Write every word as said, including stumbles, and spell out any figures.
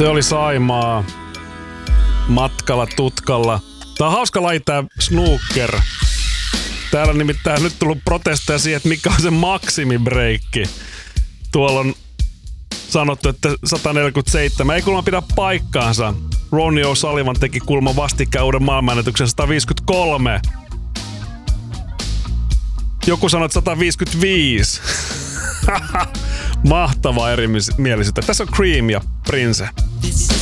Se oli Saimaa. Matkalla tutkalla. Tää on hauska laji tää snooker. Täällä on nimittäin nyt tullut protesteja siihen, että mikä on se maksimibreikki. Tuolla on sanottu, että sata neljäkymmentäseitsemän. Ei kuulemma pidä paikkaansa. Ronnie O'Sullivan teki kulman vastikään uuden maailmanennätyksen sata viisikymmentäkolme. Joku sanoi, että sata viisikymmentäviisi. Mahtavaa erimielisyyttä. Tässä on Cream ja Prince.